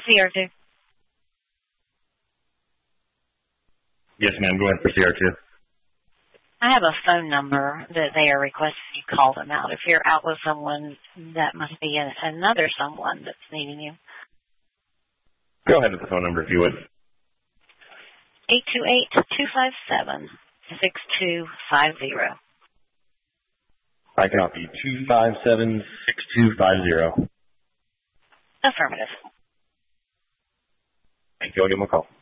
CR2. Yes, ma'am. Go ahead for CR2. I have a phone number that they are requesting you call them out. If you're out with someone, that must be another someone that's needing you. Go ahead with the phone number if you would. 828-257-6250. I copy. 257-6250. Affirmative. Thank you. I'll give them a call.